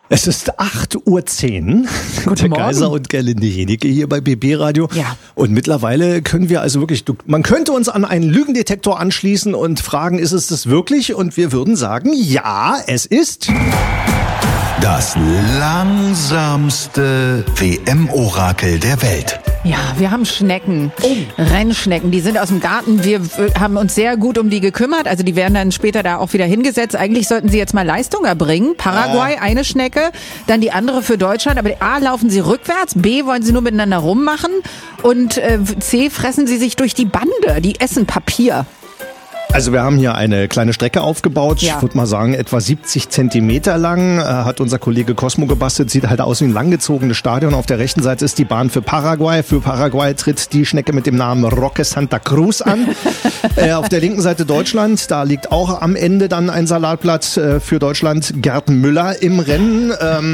Es ist 8:10 Uhr. Guten Morgen. Kaiser und Gerlinde Jenike hier bei BB Radio. Ja. Und mittlerweile können wir also wirklich, man könnte uns an einen Lügendetektor anschließen und fragen, ist es das wirklich? Und wir würden sagen, ja, es ist Das langsamste WM-Orakel der Welt. Ja, wir haben Schnecken, Rennschnecken, die sind aus dem Garten. Wir haben uns sehr gut um die gekümmert, also die werden dann später da auch wieder hingesetzt. Eigentlich sollten sie jetzt mal Leistung erbringen. Paraguay, eine Schnecke, dann die andere für Deutschland. Aber A, laufen sie rückwärts, B, wollen sie nur miteinander rummachen und C, fressen sie sich durch die Bande, die essen Papier. Also wir haben hier eine kleine Strecke aufgebaut, Ja. ich würde mal sagen etwa 70 Zentimeter lang, hat unser Kollege Cosmo gebastelt, sieht halt aus wie ein langgezogenes Stadion. Auf der rechten Seite ist die Bahn für Paraguay. Für Paraguay tritt die Schnecke mit dem Namen Roque Santa Cruz an. Auf der linken Seite Deutschland, da liegt auch am Ende dann ein Salatblatt für Deutschland. Gerd Müller im Rennen.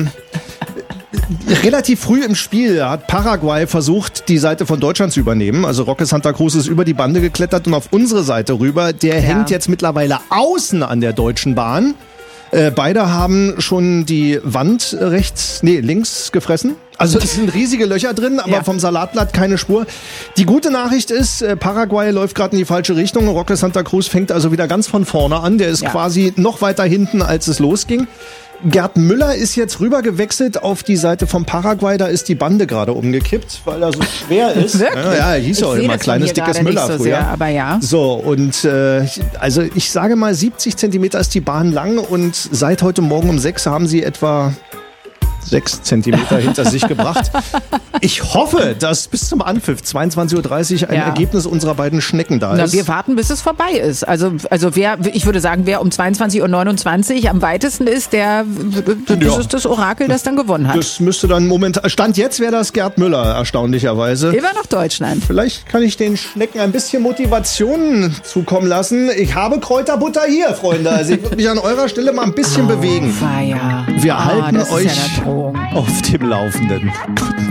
Relativ früh im Spiel hat Paraguay versucht, die Seite von Deutschland zu übernehmen. Also Roque Santa Cruz ist über die Bande geklettert und auf unsere Seite rüber. Der hängt jetzt mittlerweile außen an der Deutschen Bahn. Beide haben schon die Wand links gefressen. Also es sind riesige Löcher drin, aber vom Salatblatt keine Spur. Die gute Nachricht ist, Paraguay läuft gerade in die falsche Richtung. Roque Santa Cruz fängt also wieder ganz von vorne an. Der ist quasi noch weiter hinten, als es losging. Gerd Müller ist jetzt rüber gewechselt auf die Seite von Paraguay. Da ist die Bande gerade umgekippt, weil er so schwer ist. Wirklich? Ja, hieß ja auch immer kleines, dickes Müller so früher. sehr, aber ja. So, und also ich sage mal, 70 Zentimeter ist die Bahn lang und seit heute Morgen um 6 haben sie etwa 6 Zentimeter hinter sich gebracht. Ich hoffe, dass bis zum Anpfiff 22:30 Uhr ein Ergebnis unserer beiden Schnecken da ist. Wir warten, bis es vorbei ist. Also ich würde sagen, wer um 22:29 Uhr am weitesten ist, das ist das Orakel, das dann gewonnen hat. Das müsste dann momentan, Stand jetzt wäre das Gerd Müller, erstaunlicherweise. Immer noch Deutschland. Vielleicht kann ich den Schnecken ein bisschen Motivation zukommen lassen. Ich habe Kräuterbutter hier, Freunde. Also ich würde mich an eurer Stelle mal ein bisschen bewegen. Weia. Wir halten das ist euch ja eine Drohung. auf dem Laufenden.